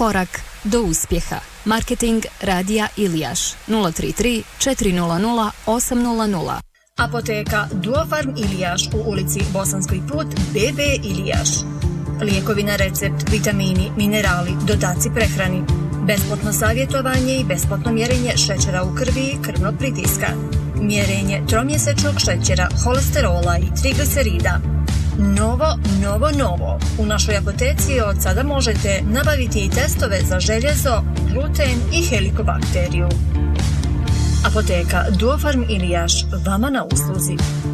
Korak do uspjeha. Marketing Radija Ilijaš 033 400 800. Apoteka Duofarm Ilijaš u ulici Bosanski put BB Ilijaš. Lijekovi na recept, vitamini, minerali, dodaci prehrani. Besplatno savjetovanje i besplatno mjerenje šećera u krvi i krvnog pritiska. Mjerenje tromjesečnog šećera, holesterola i triglicerida. Novo. U našoj apoteci od sada možete nabaviti i testove za željezo, gluten i helikobakteriju. Apoteka Duofarm Ilijaš, vama na usluzi.